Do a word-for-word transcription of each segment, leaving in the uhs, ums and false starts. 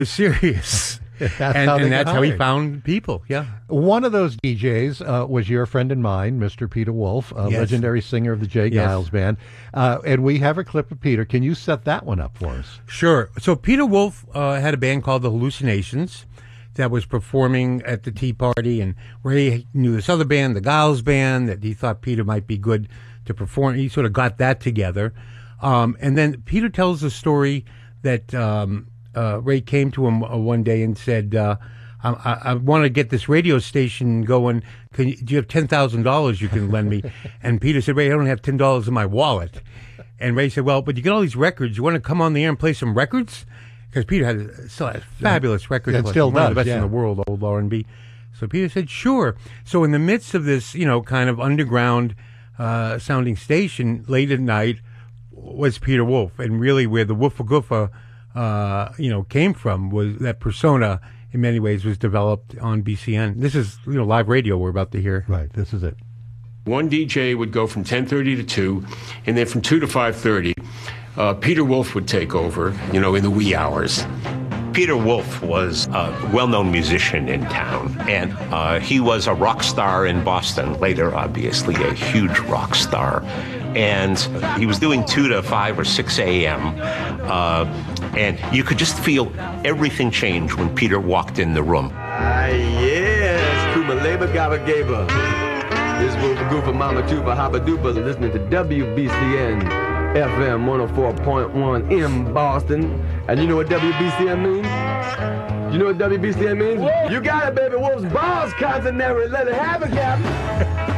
serious. That's and how, they and that's how he hired. found people, yeah. One of those D Js uh, was your friend and mine, Mister Peter Wolf, a Yes. legendary singer of the Jay Yes. Giles Band. Uh, and we have a clip of Peter. Can you set that one up for us? Sure. So Peter Wolf uh, had a band called The Hallucinations that was performing at the Tea Party, and Ray knew this other band, the Giles Band, that he thought Peter might be good to perform. He sort of got that together. Um, and then Peter tells the story that um, uh, Ray came to him uh, one day and said, uh, I, I, I want to get this radio station going. Can you, do you have ten thousand dollars you can lend me? And Peter said, Ray, I don't have ten dollars in my wallet. And Ray said, well, but you get all these records. You want to come on the air and play some records? Because Peter had still had fabulous record Yeah, collection, still one of the does, best yeah. in the world, old R and B. So Peter said, sure. So in the midst of this, you know, kind of underground uh, sounding station, late at night, was Peter Wolf. And really where the Woofa Goofa, uh, you know, came from was that persona, in many ways, was developed on B C N. This is, you know, live radio we're about to hear. Right, this is it. One D J would go from ten thirty to two, and then from two to five thirty, uh, Peter Wolf would take over, you know, in the wee hours. Peter Wolf was a well-known musician in town, and uh, he was a rock star in Boston, later obviously a huge rock star. And he was doing two to five or six a.m., uh, and you could just feel everything change when Peter walked in the room. Ah, yes, Kuma Labor Gabba Gaba. This is Wolf Goofa Mama Tuba Haba Duba listening to W B C N F M one oh four point one in Boston. And you know what W B C N means? You know what W B C N means? You got it, baby. Wolf's balls, concentrate. Let it have it, Captain.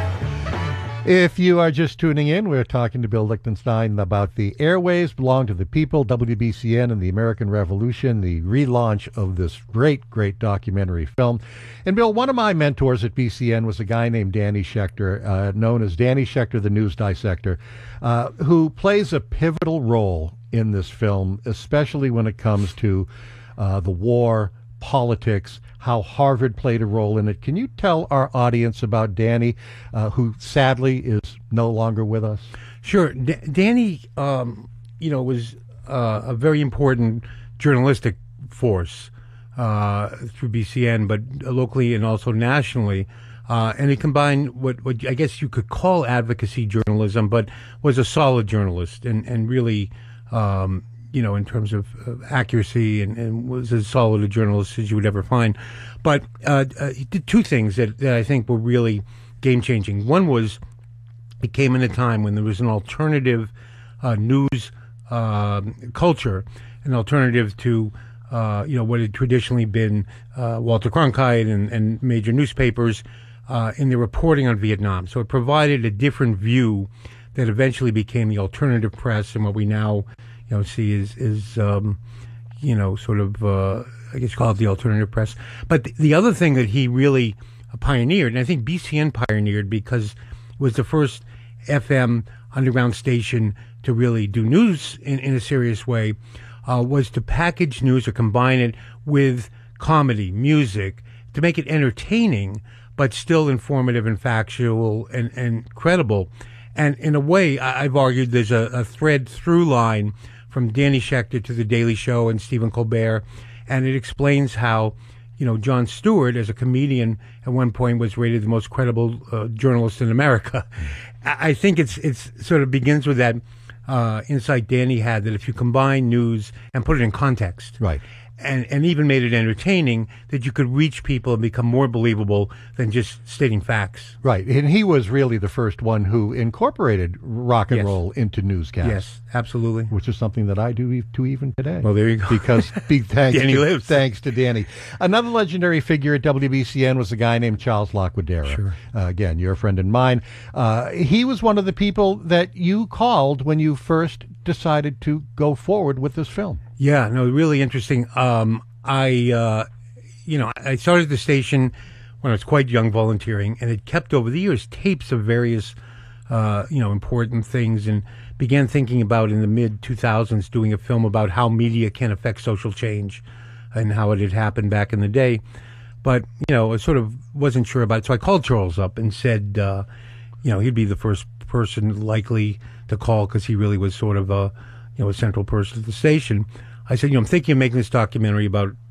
If you are just tuning in, we're talking to Bill Lichtenstein about the airwaves belong to the people, W B C N and the American Revolution, the relaunch of this great, great documentary film. And Bill, one of my mentors at B C N was a guy named Danny Schechter, uh, known as Danny Schechter, the News Dissector, uh, who plays a pivotal role in this film, especially when it comes to uh, the war, politics, how Harvard played a role in it. Can you tell our audience about Danny, uh, who sadly is no longer with us? Sure. D- Danny, um, you know, was uh, a very important journalistic force uh, through B C N, but locally and also nationally. Uh, and he combined what, what I guess you could call advocacy journalism, but was a solid journalist and, and really, um, you know, in terms of uh, accuracy, and, and was as solid a journalist as you would ever find. But uh, uh, he did two things that, that I think were really game-changing. One was he came in a time when there was an alternative uh, news uh, culture, an alternative to, uh, you know, what had traditionally been uh, Walter Cronkite and, and major newspapers uh, in their reporting on Vietnam. So it provided a different view that eventually became the alternative press and what we now you know, see is, is um, you know, sort of, uh, I guess you call it the alternative press. But the, the other thing that he really pioneered, and I think B C N pioneered because it was the first F M underground station to really do news in, in a serious way, uh, was to package news or combine it with comedy, music, to make it entertaining, but still informative and factual and, and credible. And in a way, I, I've argued there's a, a thread through line from Danny Schechter to The Daily Show and Stephen Colbert, and it explains how, you know, Jon Stewart, as a comedian, at one point was rated the most credible uh, journalist in America. I, I think it's it's sort of begins with that uh, insight Danny had that if you combine news and put it in context, right, and and even made it entertaining, that you could reach people and become more believable than just stating facts. Right, and he was really the first one who incorporated rock and Yes. roll into newscasts. Yes, absolutely. Which is something that I do e- to even today. Well, there you go. Because big thanks, Danny to, lives. thanks to Danny. Another legendary figure at W B C N was a guy named Charles Laquadera. Sure. Uh, again, you're a friend and mine. Uh, he was one of the people that you called when you first decided to go forward with this film. Yeah, no, really interesting. Um, I, uh, you know, I started the station when I was quite young, volunteering, and it kept over the years tapes of various, uh, you know, important things, and began thinking about in the mid two thousands doing a film about how media can affect social change and how it had happened back in the day. But, you know, I sort of wasn't sure about it. So I called Charles up and said, uh, you know, he'd be the first person likely to call because he really was sort of a, you know, a central person at the station. I said, you know, I'm thinking of making this documentary about